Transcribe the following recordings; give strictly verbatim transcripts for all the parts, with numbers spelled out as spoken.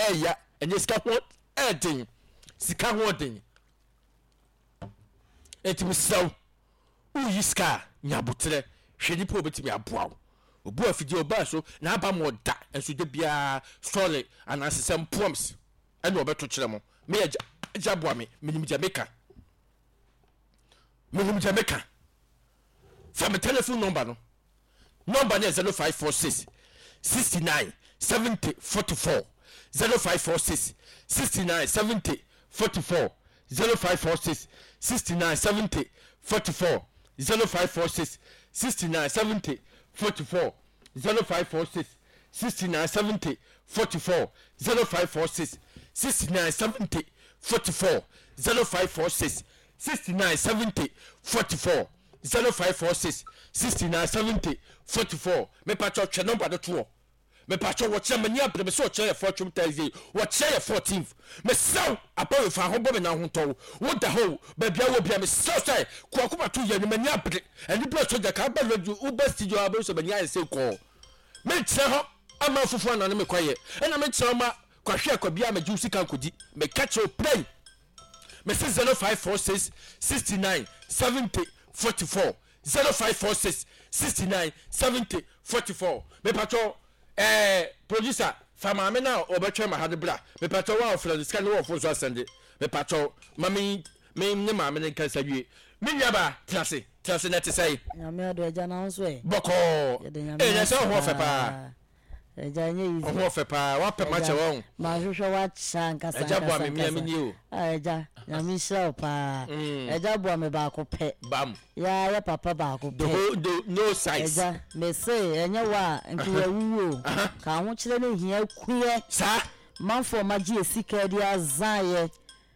eh ya enye sika ho edin sika ho den etimi saw uyi sika nyabutre hwedi po betimi aboa obu afidi oba so na aba mo da enso de bia sorry anasesem promise ene obeto kire mo me ya jaboa me minim Jamaica minim Jamaica from telephone number no number is zero five four six sixty-nine seventy forty-four zero five four six sixty-nine seventy forty-four zero five four six sixty-nine seventy forty-four zero five four six sixty-nine seventy forty-four zero five four six sixty-nine seventy forty-four zero five four six sixty-nine seventy forty-four zero five four six sixty-nine seventy forty-four zero five four six sixty-nine seventy forty-four me patcho twa number do to me patcho wo che mani abre me so che fortune Thursday wo che fourteenth me saw apawe fa ho bo me na ho to wo da ho ba bia wo bia me saw say ko akoma to ye ni mani abre eni bla so da ka ba loju uber studio abe so mani aye say ko me che ho ama fufu na me kwaye ena me che ma kwahwe kwa bia me juicy kan kodi me catch o play me say zero five four six sixty-nine seventy forty-four zero five four six sixty-nine seventy forty-four me patcho eh producer fama me na obetwe ma hade bra me patcho wa ofra scan wo fo so send me patcho mami me ne ma me nka sawie me nyaba trase trase na te sai na me ado eja na nso e boko eh na so ho fe pa eja nye yizi ho fe pa wa pe ma che won ma hwehwe wa chanka sa eja bo me me me ni o eja na mi show pa eja bo me ba ko pe bam ya ya papa ba ko pe the no size eja me say enye wa nkiwa wuwo ka ho kire ne hia kuye sa manfo magie sika dia azaye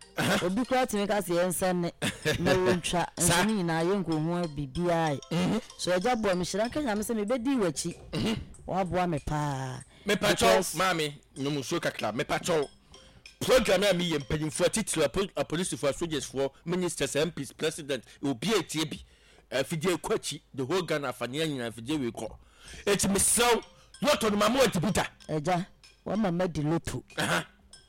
obi kwa timi ka se ensene na wontwa nsini na ye nkohu bibia so eja bo me hira ka nyame se me bedi wachi wa bo me pa me pacho mami no muso kakla me pacho program na mi ye mpanyimfo titiri a police for soldiers for ministers M Ps president obi etie bi afidie kwachi the whole Ghana afania nyina afidie we ko eti me saw loto no mama atibuta eja wa mama di loto aha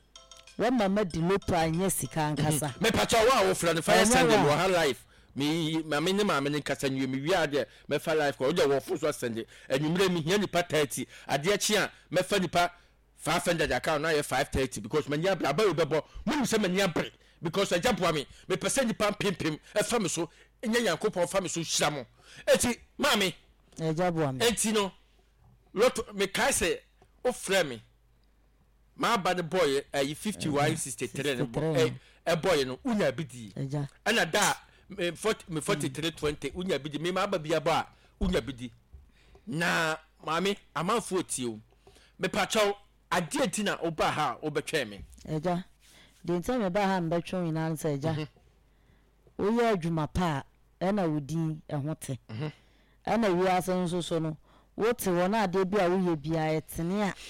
wa mama di loto anya sika nkasa me pacho wa wo fra the fire send wo ha life me mama ne mama ne nkasa nwie me wi ade me fa life ko oje wo fo so send enwumre mi hia nipa thirty ade achi a me fa nipa five hundred account now five thirty because mania bra ba obebo mun se mania bre because ajaboa me me pese nipa pimpim e fa me so enya yankopon fa me so hira mo eti mami ajaboa me eti no lot me kai se o frɛ me ma ba the boy eh fifty-one sixty-three eh e boy no unya bidi eja ana da me forty-three twenty unya bidi me ma ba bia ba unya bidi na mami amanfo tio me pacho ade tina oba ha obetwe me eja de nta me ba ha mbetwe wi na nsa eja oye adwuma pa e na wudi ehote e na wi asan so so no wote wona ade bia wo ye bia etene a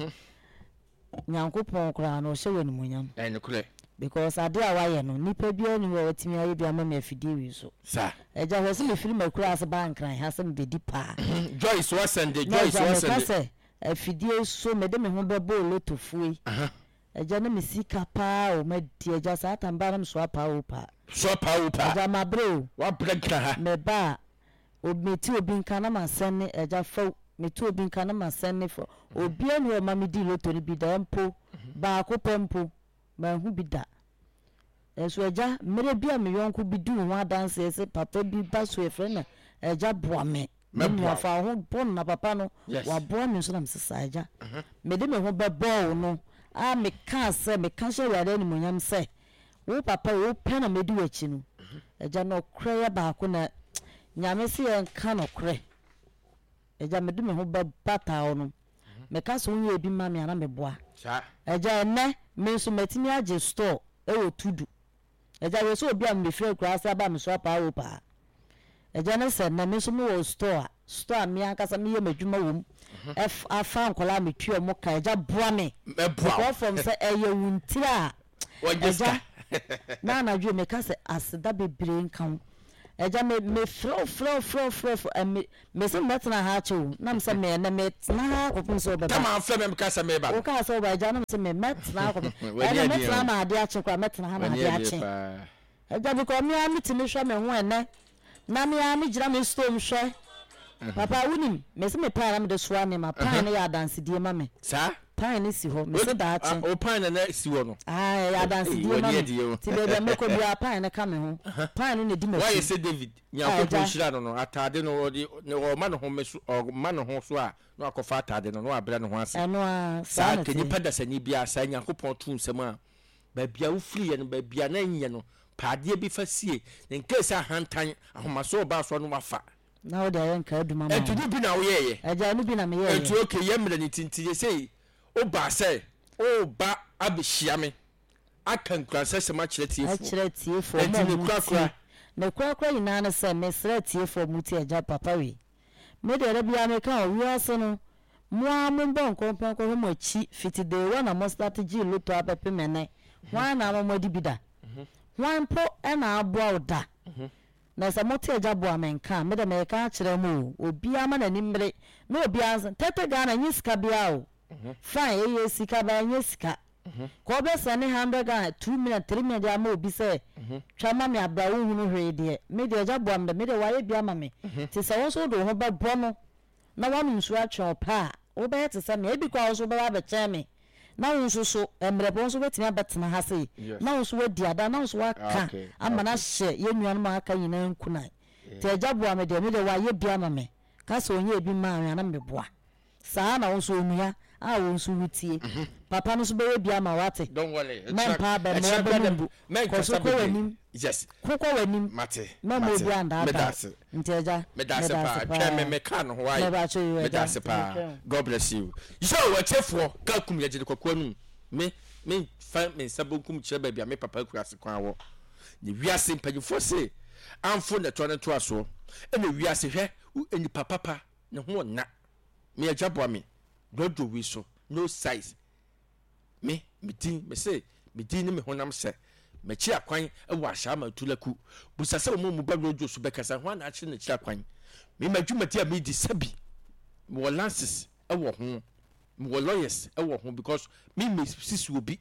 nyankopon kra na o hye wani munyam eh ne kure because ade a waye no nipa bia ni wo timi aye bia ma me afidie wi so sa eja ho se me firi makura as bank ran ha se me bedi pa Joyce was send Joyce was send afidie so me de me ho bebo lotofui aha eja na me sika pa o me di eja sa tambara me so pa o pa so pa o pa eja ma bro wa break ha me ba o meti obi nka na ma senne eja fa meti obi nka na ma senne fo obi anu o ma me di loto ni bi da mpo ba ko pempo ma hu bi da eso eja mere bia me yonko bi du ho adanse ese papa bi ba so e frena eja boa me me fa ho bon na papa no wa boa me so na me sesa eja me de me ho be ball no a me ka se me ka she wade ni monyam se wo papa wo pe na me di wachi no eja no kre ya ba ko na nyame se en ka no kre eja me de me ho be bata no me ka so wi ebi ma me ana me boa sa eja ne me so metimi age store e wo tudu eja we so obi am me frɛ kura asa ba me so pa wo pa eja ne se na me so me wo store store me akasa me ye madwuma wom f afa nkola me twa mo ka eja boa me me boa ko from se eye wuntira eja na na dwe me ka se aseda bebre nkan eja me me flow flow flow flow me me se metna ha chu na me se me na metna ha ko pun so be come on fem ka se me ba o ka so ba eja na me se me metna ko e metna ma ade a che kwa metna ha ma ade a che eja bi ko me a mitimi hwe me ho ene na me a me gira me storm hwe papa unim me se me pa na me de so ane ma pa ne ya dance die ma me sa pa ne si ho me se da che o pa na na si wo no ah ya dance die ma me ti be be me ko bia pa ne ka me ho pa ne ne di me why say David nyankopon shira no no atade no o ma no ho me so o ma no ho so a no akofa atade no no abra no ho ase eno a sa kenyi pada sani bia sa nyankopon tu nsem a ba bia wo free ye no ba bia na nye no paade bi fa sie in case a hantan ahomaso ba so no wafa na o da yan ka duma ma etu bi na wo ye ye eja nu bi na me ye etu okay ye mre ni tinti ye sei o ba say o ba abehia me akan kranse sema kire tie fo kire tie fo mo mu kura ne kura kura ina na se me sre tie fo mu tie eja papa we me de rabia me ka o wi ase no mo am bon kompon ko mo chi fiti de wa na mo start gi luto apepe mene wa na mo modi bida wan po e na abo oda na se mo tie eja bo amenka me de me ka kire mo obi ama na nimre na obi ansa tete ga na nyiska bia o fine ye sika ba nyisika ko be se ne one hundred ga two minutes three minutes ama obi se twama me abrawo hunu hwe de me de eja bo am de me de waye bia ma me ti se won so do ho ba bo no na wa nsu atwa pa o be te se me e bi kwa so ba ba che me na won so so emre bo so betimi abetena ha se na won so wadi ada na won so aka ama na hye ye nuan ma aka nyina nkuna te eja bo am de me de waye bia ma me ka so onye ebi ma anwa na me boa saa na won so onua a won so wutie papa no so be bia ma wate don't worry men pa be me be men ko so ko wanim yes ko ko wanim mate me mo bia nda ata nteja me da se pa twa me me ka no ho ayi me da se pa god bless you so wa chefo ka kum ye gide kokko nu me me fa me sabonkum kire ba bia me papa kura se kwan wo ni wiase mpanyfo se amfo na to na to aso e na wiase hwe eni papa pa ne ho na me ajabo me dodo wi so no size me me din me say me din me honam se me chi akwan e wa sha ma tulaku busase wo mu ba dodo so bekasa ho na chi na chi akwan me madwumati a me di sabi me wo lances e wo ho me wo lawyers e wo ho because me me sisi obi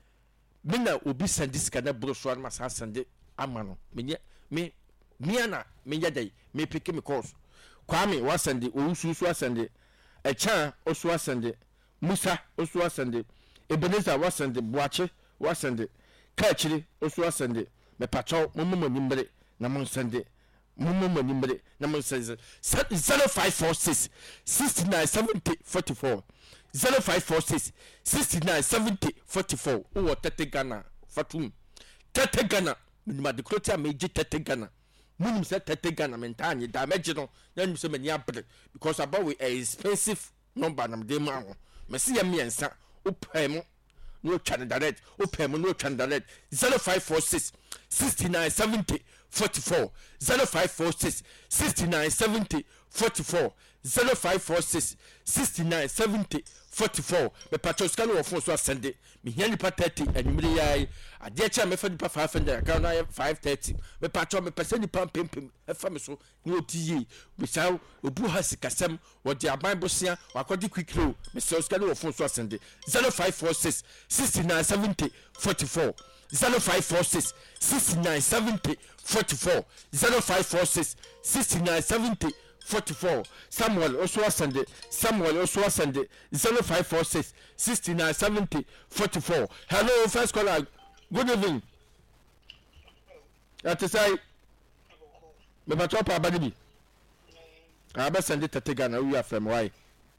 me na obi send this kana bro so ma sa send amano me me me ana me yadai me pick me calls kwame wa send o susu asende e chan osu asende musa osu asende ebeneza wa sende buache wa sende kachiri osu asende me pacho mummo nimbre na mon sende mummo nimbre na mon sende zero five four six six nine seven zero four four zero five four six six nine seven zero four four o tete Ghana fatum tete Ghana minima de krotia meje tete Ghana munim se tete Ghana mentanye da meje no na nim se mani abre because about we expensive number na de ma ho me se ya miensa o pem no twan direct o pem no twan direct zero five four six six nine seven zero four four zero five four six six nine seven zero four four zero five four six six nine seven zero four four me patrol scan wo phone so send me hiani pa thirty anumre yai ade cha me fa nipa five hundred account na five thirty me patrol me person nipa pempem e fa me so ni otiye we say obu ha sikasem wo de aban bosia wakodi quick row me so scan wo phone so send zero five four six six nine seven zero four four zero five four six six nine seven zero four four zero five four six six nine seven zero four four Samuel also Sunday Samuel also Sunday zero five four six six nine seven zero four four. Hello first caller, good evening. At say me ba top abadi bi aba send it to Ghana we are from why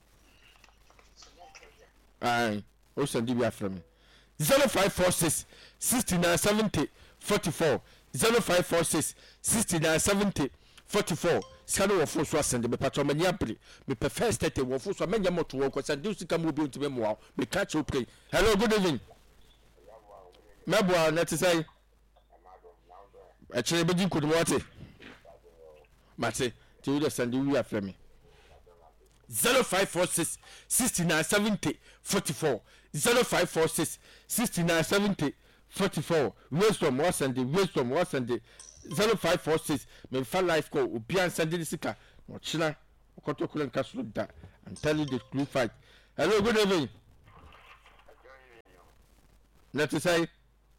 ai o send bi afrem zero five four six six nine seven zero four four zero five four six six nine seven zero four four skano wo fo so asende me patro mani apre me pe first tete wo fo so manya moto wo ko sende usika mo bi ntime mo me catch up play. Hello good evening mebo na te say e chere be dinku mo wate mate ti wo sende wi afre me zero five four six six nine seven zero four four zero five four six six nine seven zero four four wisdom was sende wisdom was sende zero five four six me fa life call obi an send the sika no china okoto kula nka so da and tell you the true fact. Hello, good evening. Let us say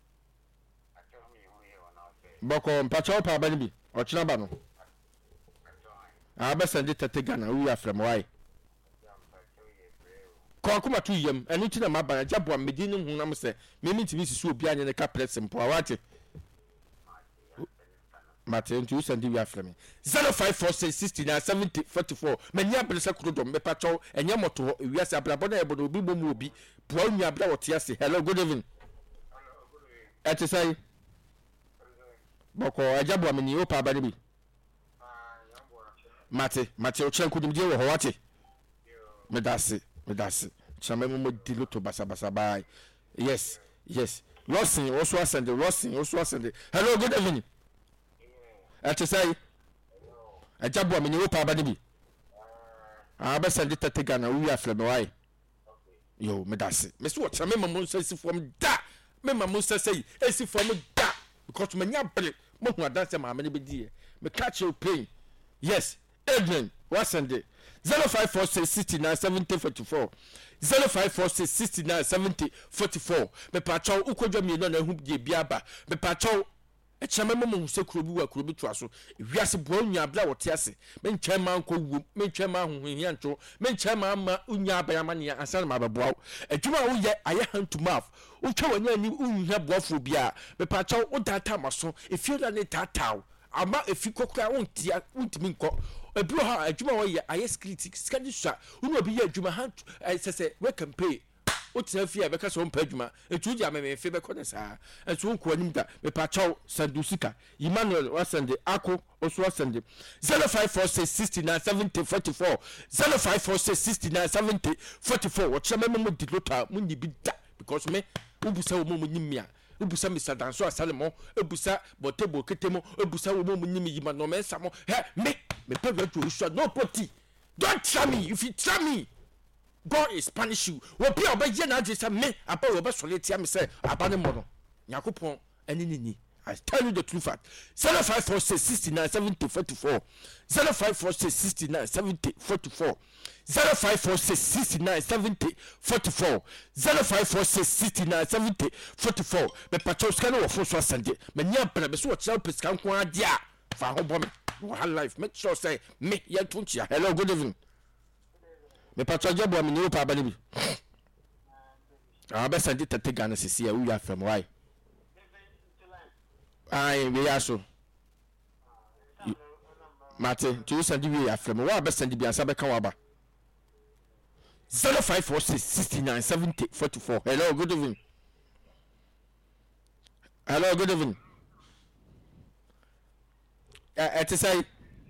boko mpacho pa ba ni bi o china ba no a be send it to Ghana we are from why ko kuma tu yam enu ti na maba jabo amedi no hu na me se me mi ti bi sisu obi anye ne ka press mpo awate mate nti you send we are from zero five four six six nine seven zero four four manya bresa krodom me pacho enye moto wiase abrabo na ebodo obi bomu obi bua nua abra wote ase. Hello, good evening. At say boko ajabo ameni o pa ba ni bi mate mate o chen kudim die wo ho wate me dase me dase chama mo di loto basa basa bye. Yes, yes. Rossing also ascend the Rossing also ascend. Hello, good evening. At say ajabo ameni o pa ba ni bi ah ba send it to Ghana we are from why yo me dase me so chama mo say from da me ma mo say esi from da because me nya bre mo hu adanse ma me be die me catch you pain. Yes, Edwin what send it zero five four six six nine seven zero four four zero five four six six nine seven zero four four me pa chaw ukodwa mi no na hu die bia ba me pa chaw e chama mo mo se kuro bi wa kuro bi to aso wiase bo nua bla wote ase me ntwa ma nko wu me ntwa ma hu hia nto me ntwa ma ma unya ba ya ma ne ansa ma baboa adwuma wo ye aye hand to mouth utwa wanya ni unya boafo bia me pa chaw o data maso e feel that ne tataw ama e fi kokra wontia wontimi nko ebro ha adwuma wo ye aye script skadi sha unu obi ye adwuma hand sese we can pay otina fi abeka so mpa adwuma etu dia me me fe be kone sa etu nko anim da me pa chaw sandusika Emmanuel wasende ako oso wasende zero five four six six nine seven zero four four zero five four six six nine seven zero four four wo chama me mo dilota mo ni bi da because me ubusa wo mo nyimia ubusa Mister Danso Asalemo ubusa Botebo Ketemo ubusa wo mo nyimi yima no me samo he me me pe we to so no poti. Don't try me. If you try me, God is punish you. Wo pe obaje na age say me apa wo be soletia me say abane mo no yakopon eni ni. I tell you the true fact. zero five four six six nine seven zero four four zero five four six six nine seven zero four four zero five four six six nine seven zero four four zero five four six six nine seven zero four four. Me patrol scan wo fo so asande me nya bra me so wo chira pesika nko ade a fa ho bo me wo ha life make sure say me ya tunchia. Hello, good evening. Me patrol jabo me ni pa ba ni bi ah be sande tete Ghana sisi ya we are from why ai we aso mate tu send we afem wa be send bi ansa be kan wa ba zero five four six six nine seven zero four four. Hello, good evening. Hello, good evening. eh uh, it say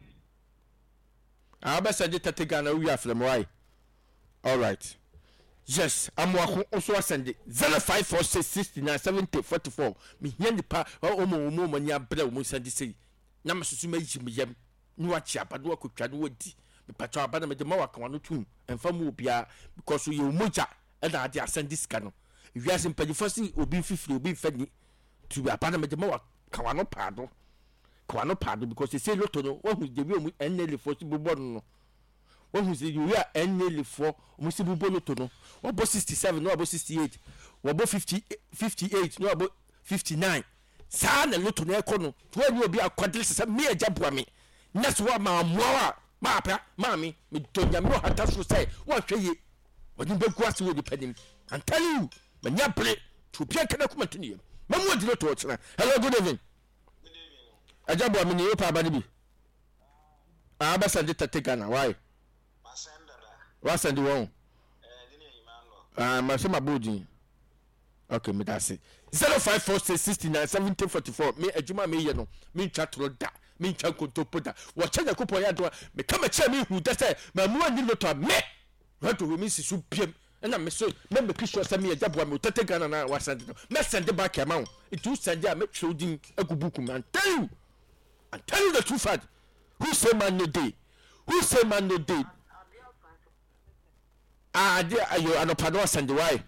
I be send it to Ghana we afem why all right. Yes, I'm walking also send zero five four six six nine seven zero four four. Me here the pa o mo mo mo nya bra mo send say. Na me susu mayi me yam. No achi abado akotwa no wadi. Me patwa abana me de ma waka wano tum. Emfa mu obia because you moja e na ade send this kano. If you are simply first obi fifty obi fani to abana me de ma waka wano pado. Kwano pado because they say loto no wo hu de bi o mu enle for si bobo no. When we say you are nearly four, we see Buboloto no. What about sixty-seven? No about sixty-eight. What about fifty, fifty-eight? No about fifty-nine. Sana loto no ekono. When you be a quadrilla, me a jabwami. That's what my moa, mapa, mammy, me don't know how to say. What say ye? When you be grass with the penny. I'm telling you, when you play to Pierre continue. Mamma did not watch. Hello, good evening. Good evening. A jabwami, you pa baby. I best I did take Ghana. Why? What's the one? Ah, my son, my body. Okay, me that's it. Zero five four six sixty nine seventeen forty four. Me a juma me yano. Me chat road da. Me chat konto poda. Watch the couple ya do. Me come a chair me who that's it. My mua ni loto me. What do we miss is you P M? And I'm so. Remember, Kisho send me a job. I'm take Ghana na was sent. Me send the back amount. It do send ya. Make sure ding a kubuku man. Tell you. I tell you the truth. Who say man no day? Who say man no day? Ah, dear, are you an opano send why?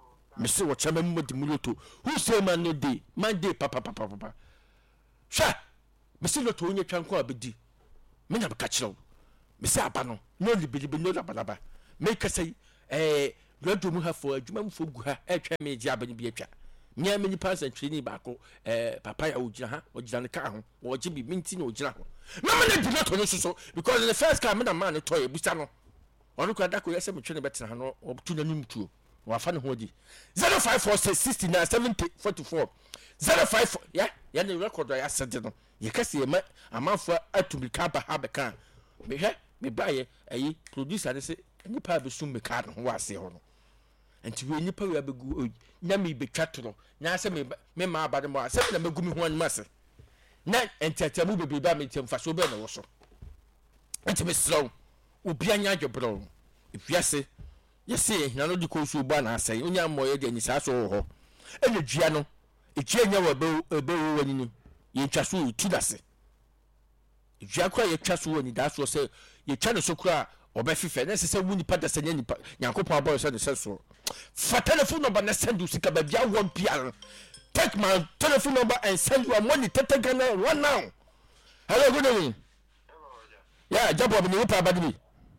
Mister what chama mo di muloto. Who say man no day? Man day, papa, papa, papa. Sha, me se loto onye twa nko abedi me na beka kire me se aba no no libilibi no labalaba me kase eh radio mu ha fo adwuma mu fo gu ha e twa me ji abani bi atwa nya me ni person training ba ko eh papa ya ogina ha ogina ne ka ho wo gi bi minti na ogina ho na me na di loto no so because the first car me na man toy e busa no onu ko da ko yese me twene betena ha no obutu na nim tuo wa fa ne ho di zero five four six six nine seven zero four four zero five four ya ya ne record ya sede no ye kase ma amanfo atumi ka ba ha be kan me hwe me baye ayi producer ne se nipa be sum me ka no ho ase ho no enti we nipa we abegu na me be twatoro na se me me ma abade mo ase na megumi ho anima ase na entetamu bebe ba me temfa so be na wo so enti me slow obi anya adwobro efiase yesi na no di ko so ba na asai onya moye de nyisa so ho ene dua no etua nya wo be be wo wani ni ye twa so tu dase dua kra ye twa so wani da so se ye twa no so kra oba fife na se se wuni pa da se nya nipa yankopon aboy so de se so fa telephone number na send you sika ba bia one P R take my telephone number and send you money tete Ghana one now. Hello, good evening. Hello, yeah, job of the pa badi.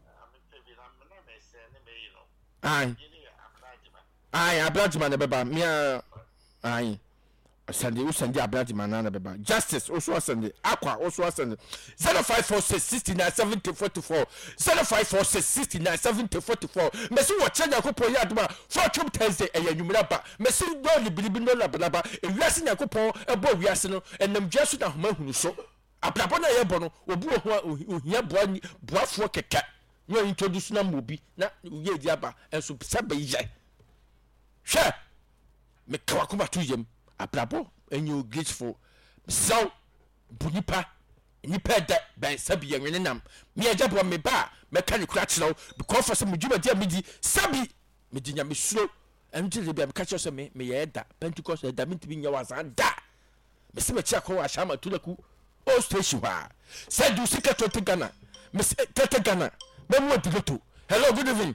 Aye. Aye, Abrajman beba. Me aye. Sunday, we Sunday Abrajman na beba. Justice also Sunday. Aqua also Sunday. zero five four six six nine seven zero four four zero five four six six nine seven zero four four. Messi wa change ko po ya duma. For Trump Thursday e yanumra ba. Messi do libilibi no labalaba. E wiase nyakopon e bo wiase no. Enam dwaso na homa hunu so. Abrabo na ye bo no. Obu ho ohia boa boafo keka. You introduce na mobi na ye di aba enso sabe ye hwe me kawa kuma to yem abrabo enyo grateful so bunipa nipa da ben sabi ye nwene nam me agabo me ba me ka ne kura kirawo because for some djuma dia medi sabi me di nya me suro enje le bia me ka kire so me me ye da Pentecost da me tibi nya wazan da me se me chia ko wa shama tulaku o station ha said du sika to Ghana me tete Ghana. Bemu digoto. Hello, good evening.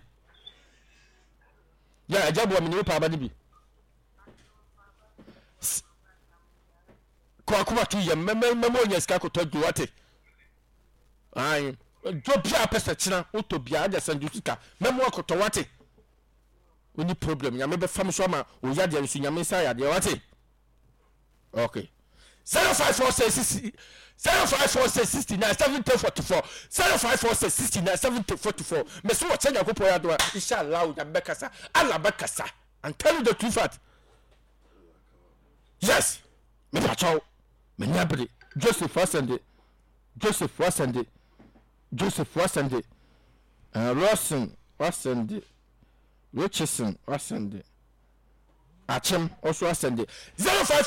Yeah, ajabo mi ni pa ba ni bi. Ko akuma tu ye meme meme onya sika ko todu wate. Ai, do bia pesa china, oto bia da sandu sika. Meme akoto wate. Oni problem, nya me be fam so ma o ya de nsu nya me sa ya de wate. Okay. zero five four six zero five four six six nine seven zero four four zero five four six six nine seven zero four four. Me so watch ya ko po ya do inshallah ya bekasa ala bekasa and tell you the truth fact. Yes, me pacho me nyabri Joseph Wasande Joseph Wasande Joseph Wasande uh, Rosen Wasande Richardson Wasande Achem also Wasande zero five